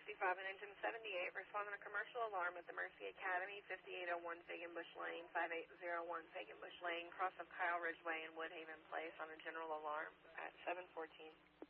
and engine 78, respond on a commercial alarm at the Mercy Academy, 5801 Fagan Bush Lane, 5801 Fagan Bush Lane, cross of Kyle Ridgeway and Woodhaven Place on a general alarm at 714.